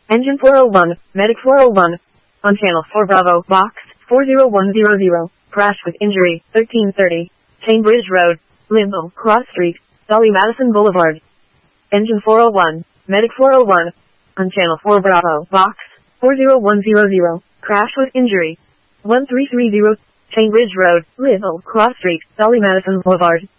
Engine 401, Medic 401. On Channel 4 Bravo, Box 40100. Crash with injury, 1330. Cambridge Road, Limbo, Cross Street, Sully Madison Boulevard. Engine 401, Medic 401. On Channel 4 Bravo, Box 40100. Crash with injury, 1330. Cambridge Road, Limbo, Cross Street, Sully Madison Boulevard.